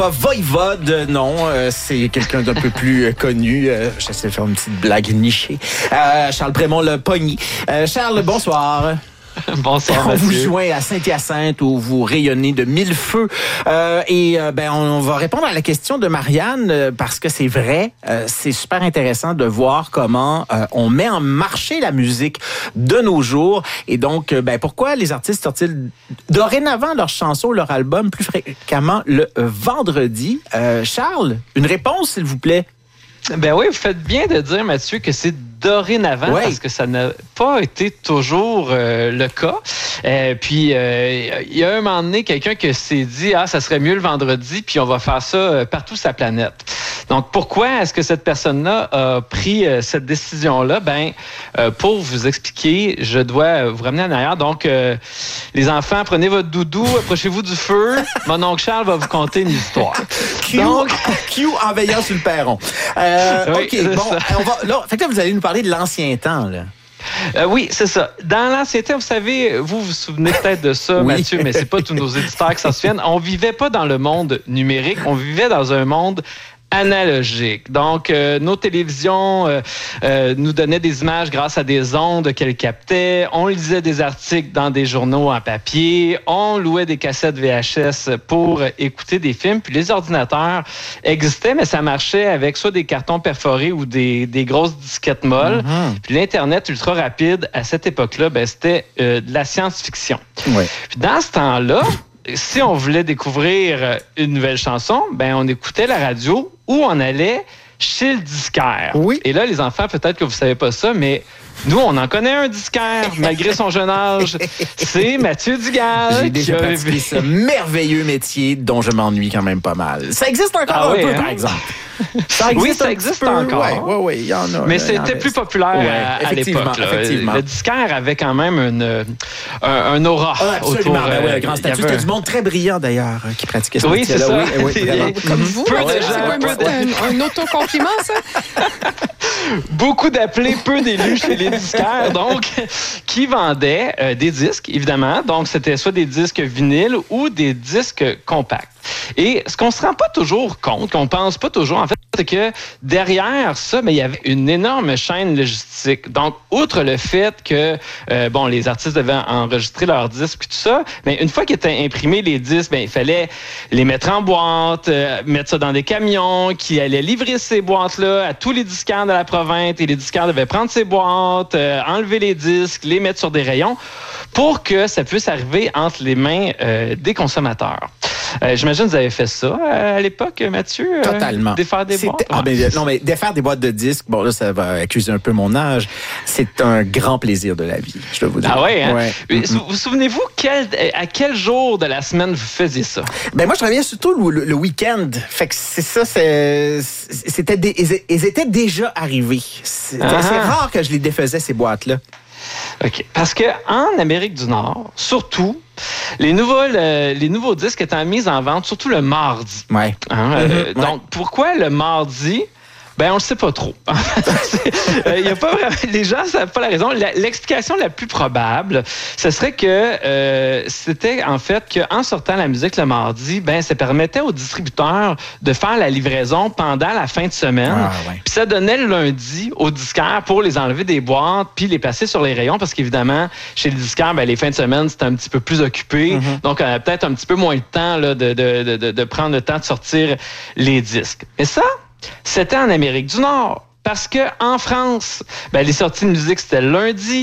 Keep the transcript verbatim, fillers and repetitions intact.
Pas Voivode, non, euh, c'est quelqu'un d'un peu plus euh, connu. Euh, J'essaie de faire une petite blague nichée. Euh, Charles Prémont le Pogny. Euh, Charles, bonsoir. Bonsoir, on Mathieu. vous joint à Saint-Hyacinthe où vous rayonnez de mille feux. Euh, et euh, ben on va répondre à la question de Marianne euh, parce que c'est vrai, euh, c'est super intéressant de voir comment euh, on met en marché la musique de nos jours. Et donc, euh, ben pourquoi les artistes sortent-ils dorénavant leurs chansons, leur album plus fréquemment le euh, vendredi? Euh, Charles, une réponse, s'il vous plaît. Ben oui, vous faites bien de dire, Mathieu, que c'est dorénavant, ouais. parce que ça n'a pas été toujours euh, le cas. Euh, puis, il euh, y a un moment donné, quelqu'un qui s'est dit « Ah, ça serait mieux le vendredi, puis on va faire ça partout sur la planète. » Donc, pourquoi est-ce que cette personne-là a pris euh, cette décision-là? Ben, euh, pour vous expliquer, je dois vous ramener en arrière. Donc, euh, les enfants, prenez votre doudou, approchez-vous du feu. Mon oncle Charles va vous conter une histoire. Q, Donc, Q en veillant sur le perron. Euh, oui, OK, bon, ça. on va, là, fait que là, vous allez nous parler de l'ancien temps, là. Euh, oui, c'est ça. Dans l'ancien temps, vous savez, vous vous souvenez peut-être de ça, Oui. Mathieu, mais c'est pas tous nos éditeurs qui s'en souviennent. On vivait pas dans le monde numérique, on vivait dans un monde analogique. Donc, euh, nos télévisions euh, euh, nous donnaient des images grâce à des ondes qu'elles captaient. On lisait des articles dans des journaux en papier. On louait des cassettes V H S pour écouter des films. Puis les ordinateurs existaient, mais ça marchait avec soit des cartons perforés ou des, des grosses disquettes molles. Mm-hmm. Puis l'Internet ultra rapide, à cette époque-là, ben, c'était euh, de la science-fiction. Oui. Puis dans ce temps-là, si on voulait découvrir une nouvelle chanson, ben on écoutait la radio ou on allait chez le disquaire. Oui. Et là, les enfants, peut-être que vous savez pas ça, mais nous, on en connaît un disquaire, malgré son jeune âge. C'est Mathieu Dugal. J'ai déjà qui a... pratiqué ce merveilleux métier dont je m'ennuie quand même pas mal. Ça existe encore ah un oui, peu, hein? par exemple. Ça existe oui, ça existe encore. Oui, oui, oui, il y en a. Mais là, c'était plus populaire ouais, à, à l'époque. Là. Effectivement. Le disquaire avait quand même une, un, un aura ah, absolument, autour. Ben oui, un grand statut. C'était un... du monde très brillant, d'ailleurs, qui pratiquait ce oui, c'est ça. Oui, oui, vraiment. Comme vous, peu là, de c'est gens, quoi, peu de... un, un auto-compliment, ça? Beaucoup d'appelés, peu d'élus chez les disquaires, donc, qui vendaient euh, des disques, évidemment. Donc, c'était soit des disques vinyles ou des disques compacts. Et ce qu'on se rend pas toujours compte, qu'on pense pas toujours, en fait, c'est que derrière ça, ben, il y avait une énorme chaîne logistique. Donc, outre le fait que, euh, bon, les artistes devaient enregistrer leurs disques et tout ça, ben, une fois qu'ils étaient imprimés, les disques, ben, il fallait les mettre en boîte, euh, mettre ça dans des camions qui allaient livrer ces boîtes-là à tous les disquaires de la province. Et les disquaires devaient prendre ces boîtes, euh, enlever les disques, les mettre sur des rayons pour que ça puisse arriver entre les mains euh, des consommateurs. Euh, j'imagine que vous avez fait ça euh, à l'époque, Mathieu? Euh, Totalement. Défaire des boîtes? Ah, ben, non, mais défaire des boîtes de disques, bon, là, ça va accuser un peu mon âge. C'est un grand plaisir de la vie, je dois vous dire. Ah ouais, hein? Ouais. Vous mm-hmm. vous souvenez-vous quel, à quel jour de la semaine vous faisiez ça? Ben, moi, je travaillais surtout le, le, le week-end. Fait que c'est ça, c'est, c'était des, ils, ils étaient déjà arrivés. C'est, uh-huh. c'est rare que je les défaisais, ces boîtes-là. OK. Parce que en Amérique du Nord, surtout, les nouveaux, le, les nouveaux disques étaient mis en vente, surtout le mardi. Ouais. Hein? Mm-hmm. Euh, donc, ouais. Pourquoi le mardi? Ben, on le sait pas trop. euh, y a pas vraiment, les gens savent pas la raison. La, l'explication la plus probable, ce serait que euh, c'était en fait qu'en sortant la musique le mardi, ben ça permettait aux distributeurs de faire la livraison pendant la fin de semaine. Ah, ouais. Puis ça donnait le lundi aux disquaires pour les enlever des boîtes puis les passer sur les rayons parce qu'évidemment, chez les disquaires, ben, les fins de semaine, c'était un petit peu plus occupé. Mm-hmm. Donc, on avait peut-être un petit peu moins le temps là, de, de, de, de, de prendre le temps de sortir les disques. Mais ça, c'était en Amérique du Nord. Parce que en France, ben, les sorties de musique, c'était le lundi.